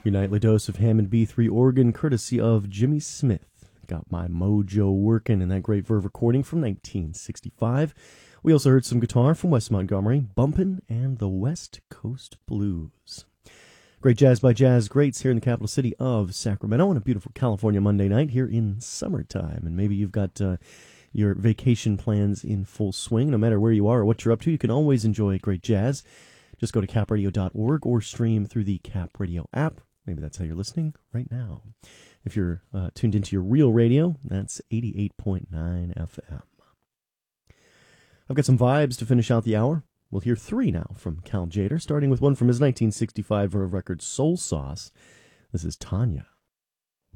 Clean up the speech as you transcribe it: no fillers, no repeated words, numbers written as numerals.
Your nightly dose of Hammond B3 organ, courtesy of Jimmy Smith. Got my mojo working in that great Verve recording from 1965. We also heard some guitar from Wes Montgomery, Bumpin' and the West Coast Blues. Great jazz by jazz greats here in the capital city of Sacramento on a beautiful California Monday night here in summertime. And maybe you've got your vacation plans in full swing. No matter where you are or what you're up to, you can always enjoy great jazz. Just go to capradio.org or stream through the Cap Radio app. Maybe that's how you're listening right now. If you're tuned into your real radio, that's 88.9 FM. I've got some vibes to finish out the hour. We'll hear three now from Cal Tjader, starting with one from his 1965 record Soul Sauce. This is Tanya.